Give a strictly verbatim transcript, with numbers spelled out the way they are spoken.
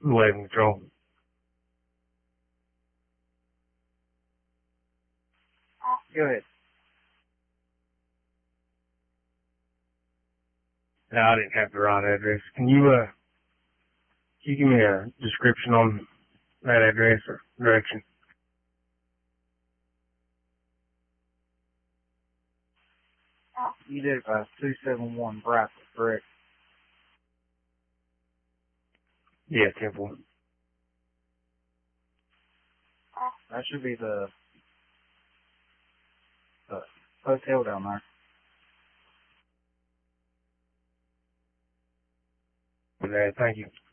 Waiting control. Go ahead. No, I didn't have the right address. Can you, uh, can you give me a description on that address or direction? You did uh, two seven one Bradford, correct? Yeah, Temple. That should be the, the hotel down there. Okay, thank you.